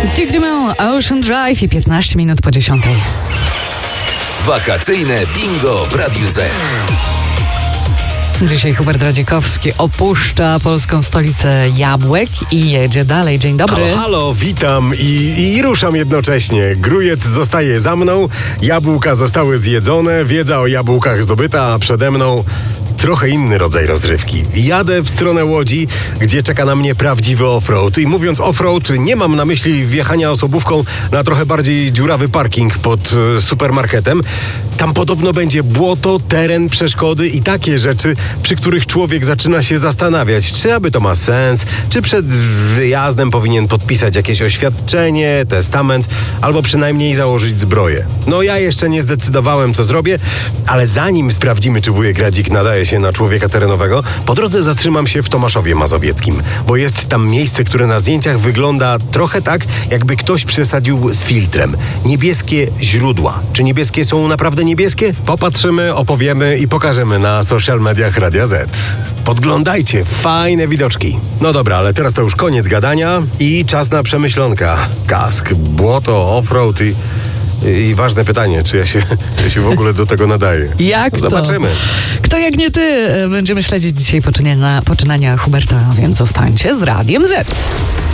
Dick Dumont, Ocean Drive i 15 minut po 10. Wakacyjne bingo w Radiu Z. Dzisiaj Hubert Radziekowski opuszcza polską stolicę jabłek i jedzie dalej. Dzień dobry. Halo, witam i ruszam jednocześnie. Grujec zostaje za mną, jabłka zostały zjedzone, wiedza o jabłkach zdobyta, a przede mną trochę inny rodzaj rozrywki. Jadę w stronę Łodzi, gdzie czeka na mnie prawdziwy offroad. I mówiąc offroad, nie mam na myśli wjechania osobówką na trochę bardziej dziurawy parking pod supermarketem. Tam podobno będzie błoto, teren, przeszkody i takie rzeczy, przy których człowiek zaczyna się zastanawiać, czy aby to ma sens, czy przed wyjazdem powinien podpisać jakieś oświadczenie, testament, albo przynajmniej założyć zbroję. No ja jeszcze nie zdecydowałem, co zrobię, ale zanim sprawdzimy, czy wujek Radzik nadaje się na człowieka terenowego, po drodze zatrzymam się w Tomaszowie Mazowieckim, bo jest tam miejsce, które na zdjęciach wygląda trochę tak, jakby ktoś przesadził z filtrem. Niebieskie źródła. Czy niebieskie są naprawdę niebieskie? Popatrzymy, opowiemy i pokażemy na social mediach Radia Z. Podglądajcie, fajne widoczki. No dobra, ale teraz to już koniec gadania i czas na przemyślonka. Kask, błoto, offroad i ważne pytanie, czy ja się w ogóle do tego nadaję. Jak Zobaczymy. to? Kto jak nie ty? Będziemy śledzić dzisiaj poczynania Huberta, więc zostańcie z Radiem Z.